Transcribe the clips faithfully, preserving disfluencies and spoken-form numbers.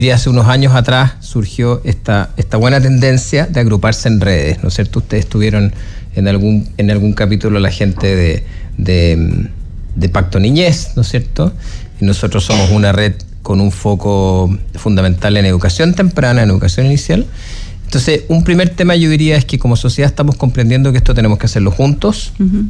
Y hace unos años atrás surgió esta, esta buena tendencia de agruparse en redes, ¿no es cierto? Ustedes tuvieron en algún, en algún capítulo la gente de, de, de Pacto Niñez, ¿no es cierto? Y nosotros somos una red con un foco fundamental en educación temprana, en educación inicial. Entonces, un primer tema yo diría es que como sociedad estamos comprendiendo que esto tenemos que hacerlo juntos. Uh-huh.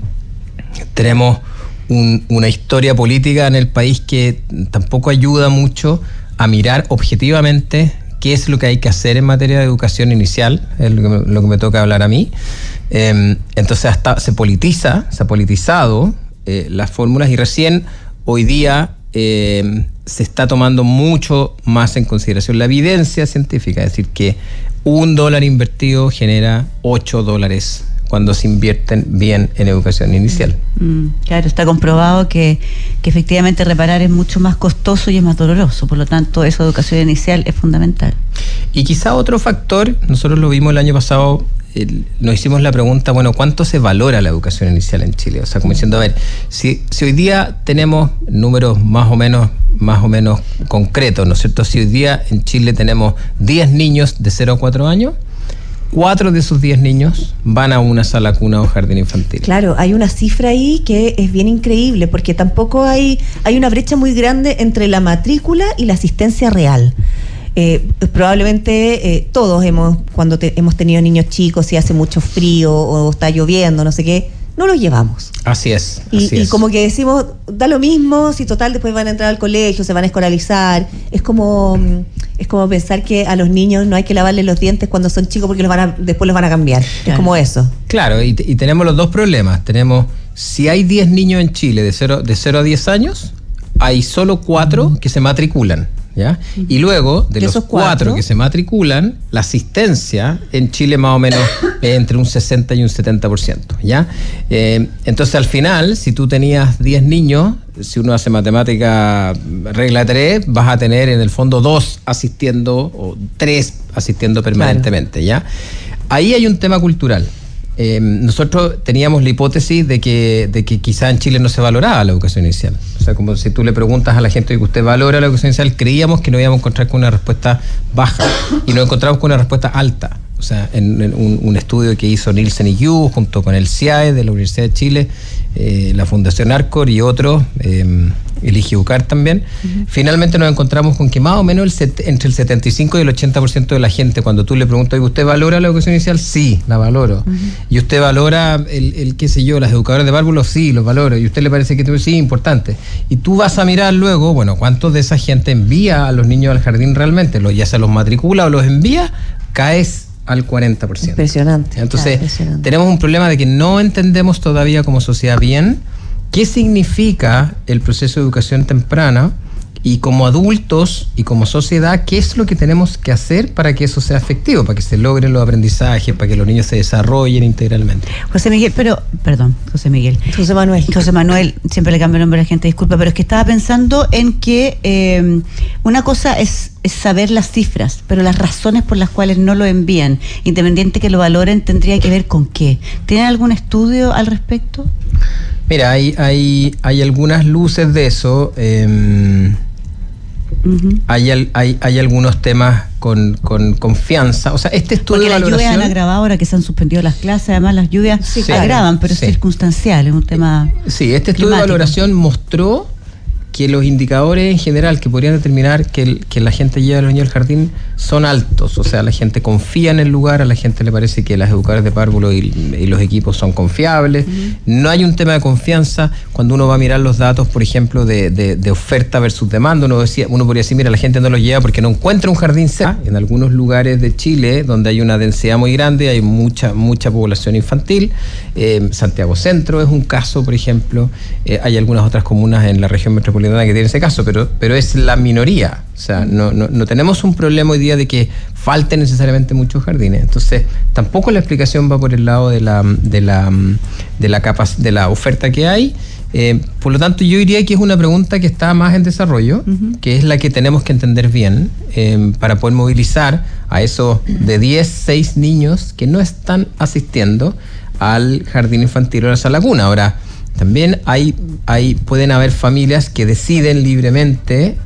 Tenemos un, una historia política en el país que tampoco ayuda mucho a mirar objetivamente qué es lo que hay que hacer en materia de educación inicial, es lo que me, lo que me toca hablar a mí. Eh, entonces hasta se politiza, se ha politizado eh, las fórmulas y recién hoy día eh, se está tomando mucho más en consideración la evidencia científica, es decir, que un dólar invertido genera ocho dólares cuando se invierten bien en educación inicial. Mm, claro, está comprobado que, que efectivamente reparar es mucho más costoso y es más doloroso, por lo tanto, eso de educación inicial es fundamental. Y quizá otro factor, nosotros lo vimos el año pasado, el, nos hicimos la pregunta, bueno, ¿cuánto se valora la educación inicial en Chile? O sea, como diciendo, a ver, si, si hoy día tenemos números más o menos, más o menos concretos, ¿no es cierto? Si hoy día en Chile tenemos diez niños de cero a cuatro años, cuatro de esos diez niños van a una sala cuna o jardín infantil. Claro, hay una cifra ahí que es bien increíble, porque tampoco hay, hay una brecha muy grande entre la matrícula y la asistencia real. Eh, probablemente eh, todos hemos, cuando te, hemos tenido niños chicos, si hace mucho frío o está lloviendo, no sé qué, no los llevamos. Así es. Y, así y es. como que decimos, da lo mismo, si total después van a entrar al colegio, se van a escolarizar. Es como, es como pensar que a los niños no hay que lavarles los dientes cuando son chicos porque los van a, después los van a cambiar. Claro. Es como eso. Claro, y, y tenemos los dos problemas. Tenemos, si hay diez niños en Chile de cero, de cero a diez años, hay solo cuatro que se matriculan. ¿Ya? Y luego, de, de los cuatro, cuatro que se matriculan, la asistencia en Chile más o menos es entre un sesenta y un setenta por ciento. ¿Ya? Eh, entonces, al final, si tú tenías diez niños, si uno hace matemática regla tres, vas a tener en el fondo dos asistiendo o tres asistiendo permanentemente. Claro. ¿Ya? Ahí hay un tema cultural. Eh, nosotros teníamos la hipótesis de que, de que quizá en Chile no se valoraba la educación inicial. O sea, como si tú le preguntas a la gente que usted valora la educación inicial, creíamos que nos íbamos a encontrar con una respuesta baja y nos encontramos con una respuesta alta. O sea, en, en un, un estudio que hizo Nielsen y Yu junto con el C I A E de la Universidad de Chile, eh, la Fundación Arcor y otros, eh, el I G I U C A R también, uh-huh. Finalmente nos encontramos con que más o menos el set, entre el setenta y cinco y el ochenta por ciento de la gente, cuando tú le preguntas, ¿usted valora la educación inicial? Sí, la valoro. Uh-huh. ¿Y usted valora el, el qué sé yo, las educadoras de párvulos? Sí, los valoro. ¿Y usted le parece que sí, importante? Y tú vas a mirar luego, bueno, ¿cuántos de esa gente envía a los niños al jardín realmente? Ya se los matricula o los envía, caes al cuarenta por ciento. Impresionante. Entonces, claro, impresionante. Tenemos un problema de que no entendemos todavía como sociedad bien qué significa el proceso de educación temprana y como adultos y como sociedad, qué es lo que tenemos que hacer para que eso sea efectivo, para que se logren los aprendizajes, para que los niños se desarrollen integralmente. José Miguel, pero, perdón, José Miguel. José Manuel. José Manuel, siempre le cambio el nombre a la gente, disculpa, pero es que estaba pensando en que eh, una cosa es, es saber las cifras, pero las razones por las cuales no lo envían, independiente que lo valoren, tendría que ver con qué. ¿Tienen algún estudio al respecto? Mira, hay, hay, hay algunas luces de eso. Eh, Uh-huh. Hay, hay, hay algunos temas con, con confianza. O sea, este estudio Porque de valoración... las lluvias han agravado ahora que se han suspendido las clases. Además, las lluvias sí, agravan, pero sí. Es circunstancial, es un tema Sí, este estudio climático. De valoración mostró que los indicadores en general que podrían determinar que, el, que la gente lleva a los niños al jardín son altos. O sea, la gente confía en el lugar, a la gente le parece que las educadoras de párvulos y, y los equipos son confiables. Uh-huh. No hay un tema de confianza. Cuando uno va a mirar los datos, por ejemplo, de, de, de oferta versus demanda, uno, decía, uno podría decir, mira, la gente no los lleva porque no encuentra un jardín cerca. En algunos lugares de Chile, donde hay una densidad muy grande, hay mucha, mucha población infantil. Eh, Santiago Centro es un caso, por ejemplo. Eh, hay algunas otras comunas en la región metropolitana que tiene ese caso, pero, pero es la minoría. O sea, no, no, no tenemos un problema hoy día de que falten necesariamente muchos jardines. Entonces, tampoco la explicación va por el lado de la, de la, de la, capac- de la oferta que hay. Eh, por lo tanto, yo diría que es una pregunta que está más en desarrollo, uh-huh. que es la que tenemos que entender bien eh, para poder movilizar a esos de diez, seis niños que no están asistiendo al jardín infantil o a la sala cuna. Ahora, también hay, hay, pueden haber familias que deciden libremente